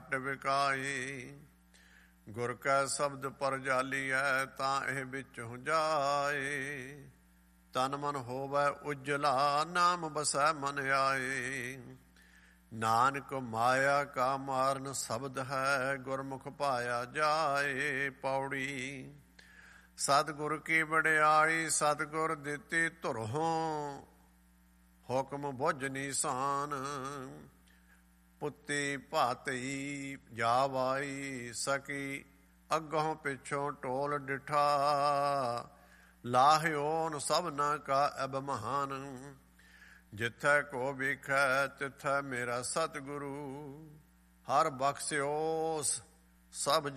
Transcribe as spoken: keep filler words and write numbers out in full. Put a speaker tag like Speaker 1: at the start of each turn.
Speaker 1: ਘਟ ਵਿਕਾਈ। ਗੁਰ ਕੈ ਸ਼ਬਦ ਪਰ ਜਾਲੀਐ ਤਾਂ ਇਹ ਵਿੱਚੋਂ ਜਾਏ। ਤਨ ਮਨ ਹੋਵੈ ਉਜਲਾ ਨਾਮ ਬਸੈ ਮਨ ਆਏ। ਨਾਨਕ ਮਾਇਆ ਕਾ ਮਾਰਨ ਸ਼ਬਦ ਹੈ ਗੁਰਮੁਖ ਪਾਇਆ ਜਾਏ। ਪੌੜੀ ਸਤਿਗੁਰ ਕੀ ਵਡਿਆਈ ਸਤਿਗੁਰ ਦਿੱਤੀ ਧੁਰੋਂ। ਹੁਕਮ ਬੁੱਝ ਨੀਸਾਨ ਪੁੱਤੀ ਭਾਤਈ ਜਾਵਾਈ। ਸਕੀ ਅੱਗੋਂ ਪਿੱਛੋਂ ਟੋਲ ਡਿਠਾ ਲਾਹਿਓਨ ਸਭਨਾ ਕਾ ਅਭਿਮਾਨ। ਜਿੱਥੈ ਕੋ ਵੇਖੈ ਤਿੱਥੈ ਮੇਰਾ ਸਤਿਗੁਰੂ। ਹਰ ਬਖਸ਼ਿਓਸ ਸਭ